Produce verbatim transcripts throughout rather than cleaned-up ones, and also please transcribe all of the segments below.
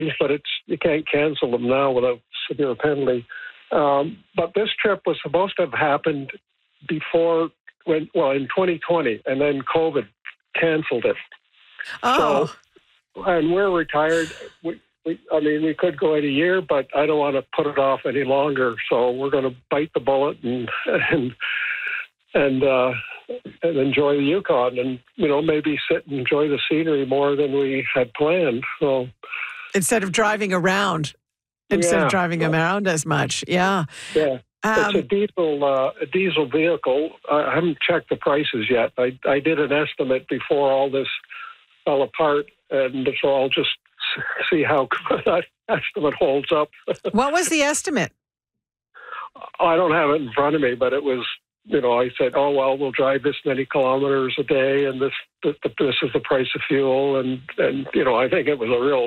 but it's you can't cancel them now without severe penalty. Um, but this trip was supposed to have happened before, when well, in twenty twenty, and then COVID canceled it. Oh. So, and we're retired. We, we, I mean, we could go in a year, but I don't want to put it off any longer. So we're going to bite the bullet and and and uh, and enjoy the Yukon, and you know, maybe sit and enjoy the scenery more than we had planned. So instead of driving around, instead yeah, of driving yeah. around as much, yeah. Yeah. Um, it's a diesel, uh, a diesel vehicle. I haven't checked the prices yet. I, I did an estimate before all this fell apart, and so I'll just see how that estimate holds up. What was the estimate? I don't have it in front of me, but it was, you know, I said, oh, well, we'll drive this many kilometers a day, and this this, this is the price of fuel, and, and, you know, I think it was a real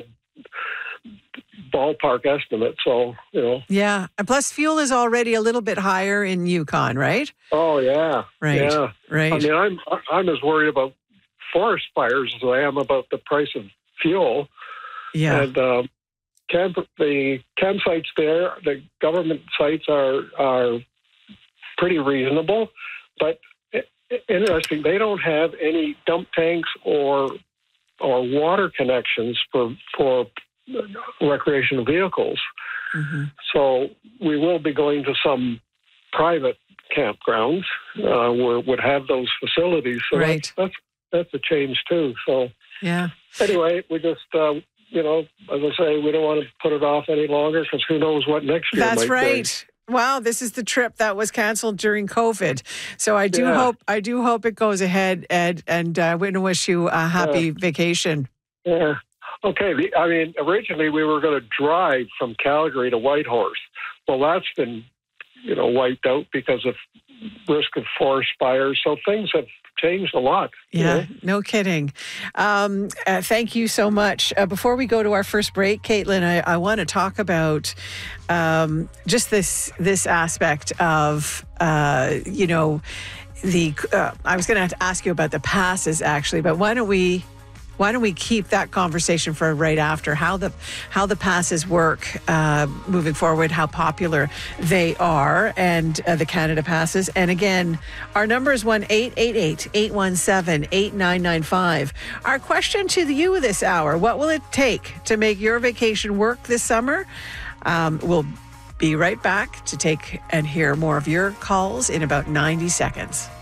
ballpark estimate. So, you know. Yeah. And plus fuel is already a little bit higher in Yukon, right? Oh, yeah. Right. Yeah. Right. I mean, I'm, I'm as worried about forest fires as I am about the price of fuel. Yeah. And um, camp, the campsites there, the government sites are are pretty reasonable, but interesting, they don't have any dump tanks or or water connections for for recreational vehicles. Mm-hmm. So we will be going to some private campgrounds uh, where would have those facilities. So right. that's, that's that's a change too. So yeah. Anyway, we just uh, you know, as I say, we don't want to put it off any longer because who knows what next year That's might right. bring. Wow, this is the trip that was canceled during COVID. So I do Yeah. hope I do hope it goes ahead, Ed, and I uh, want to wish you a happy Yeah. vacation. Yeah. Okay. The, I mean, originally we were going to drive from Calgary to Whitehorse. Well, that's been, you know, wiped out because of risk of forest fires. So things have changed a lot. Yeah, you know? no kidding. Um, uh, thank you so much. Uh, before we go to our first break, Caitlin, I, I want to talk about um, just this this aspect of, uh, you know, the. Uh, I was going to ask you about the passes actually, but why don't we? Why don't we keep that conversation for right after, how the how the passes work uh, moving forward, how popular they are, and uh, the Canada passes. And again, our number is one eight eight eight, eight one seven, eight nine nine five. Our question to you this hour, what will it take to make your vacation work this summer? Um, we'll be right back to take and hear more of your calls in about ninety seconds.